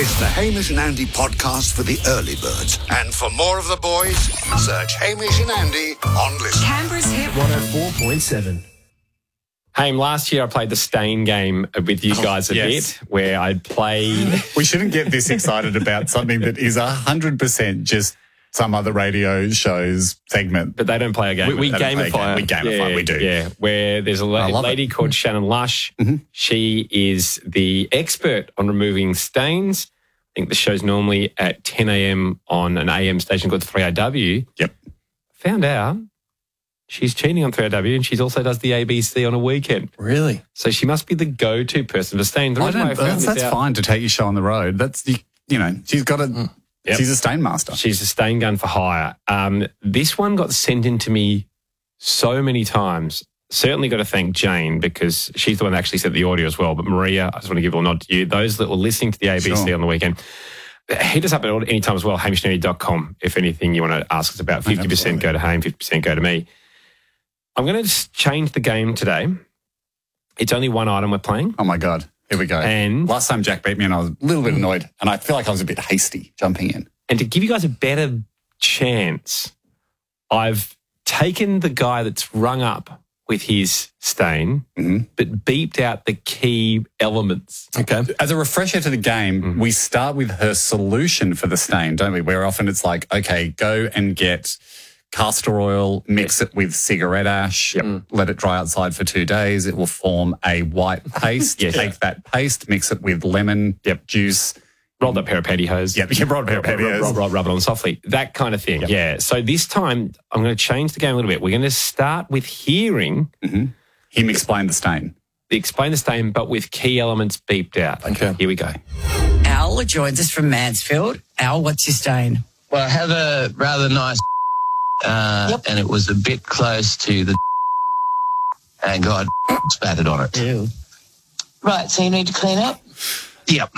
It's the Hamish and Andy podcast for the early birds. And for more of the boys, search Hamish and Andy on Listen. Canberra's Hit 104.7. Hey, last year I played the Stain game with you guys a bit, where I'd play... We shouldn't get this excited about something that is 100% just some other radio show's segment. But they don't play a game. We gamify it. We gamify, we do. Yeah, where there's a lady called Shannon Lush. Mm-hmm. She is the expert on removing stains. I think the show's normally at 10 a.m. on an AM station called 3AW. Yep. Found out she's cheating on 3AW and she also does the ABC on a weekend. Really? So she must be the go-to person for stains. That's fine to take your show on the road. That's, she's got a... Yep. She's a stain master. She's a stain gun for hire. This one got sent in to me so many times. Certainly got to thank Jane because she's the one that actually sent the audio as well. But Maria, I just want to give a nod to you. Those that were listening to the ABC on the weekend, hit us up at any time as well, hamishandandy.com, if anything you want to ask us about. 50% go to Ham, 50% go to me. I'm going to just change the game today. It's only one item we're playing. Oh, my God. Here we go. And last time Jack beat me and I was a little bit annoyed and I feel like I was a bit hasty jumping in. And to give you guys a better chance, I've taken the guy that's rung up with his stain, but beeped out the key elements. Okay. As a refresher to the game, we start with her solution for the stain, don't we? Where often it's like, okay, go and get castor oil, mix it with cigarette ash, let it dry outside for 2 days. It will form a white paste. Take that paste, mix it with lemon juice. Rolled up pair of pantyhose. Rolled up pair of pantyhose. Rub it on softly. That kind of thing, So this time, I'm going to change the game a little bit. We're going to start with hearing him explain the stain. Explain the stain, but with key elements beeped out. Okay. Here we go. Al joins us from Mansfield. Al, what's your stain? Well, I have a rather nice and it was a bit close to the and God spattered on it. Ew. Right, so you need to clean up? Yep.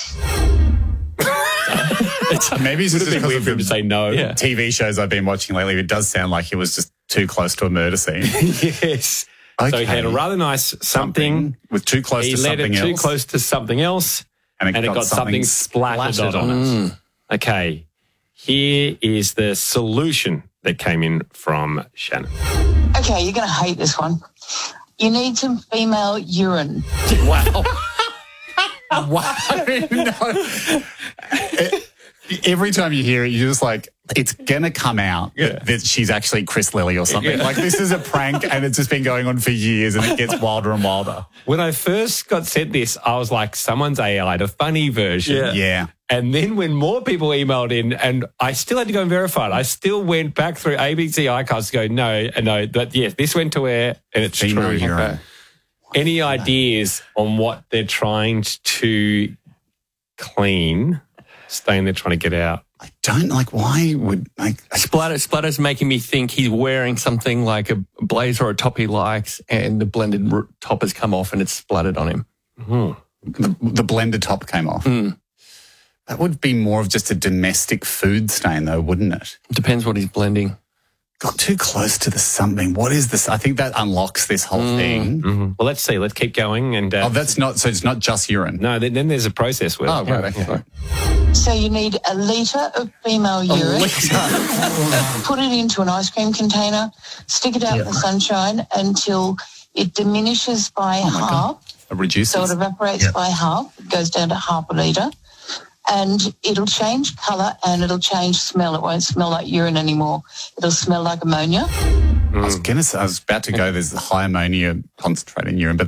Maybe it's just Been because weird of for him to say no. Yeah. TV shows I've been watching lately. It does sound like it was just too close to a murder scene. Yes. So he had a rather nice something with too close to something else. He let it too close to something else, and it got something splattered on it. Okay. Here is the solution that came in from Shannon. Okay, you're going to hate this one. You need some female urine. Wow. Wow. No. Every time you hear it, you're just like, it's going to come out that she's actually Chris Lilly or something. Like, this is a prank and it's just been going on for years and it gets wilder and wilder. When I first got sent this, I was like, someone's AI'd a funny version. Yeah. And then when more people emailed in, and I still had to go and verify it, I still went back through ABC archives to go, no, but yes, this went to air and it's Female true. urine. Any ideas on what they're trying to clean, stain they're trying to get out? I don't why would Splatter's making me think he's wearing something like a blazer or a top he likes and the blended top has come off and it's splattered on him. the blended top came off. That would be more of just a domestic food stain though, wouldn't it? Depends what he's blending. Got too close to the something. What is this? I think that unlocks this whole thing. Well, let's see. Let's keep going. And that's not, so it's not just urine. No, then there's a process with it. Oh, right, okay. So you need a litre of female urine. Put it into an ice cream container, stick it out in the sunshine until it diminishes by half. It reduces. So it evaporates by half. It goes down to half a litre. And it'll change colour and it'll change smell. It won't smell like urine anymore. It'll smell like ammonia. I was about to go, there's high ammonia concentrate in urine, but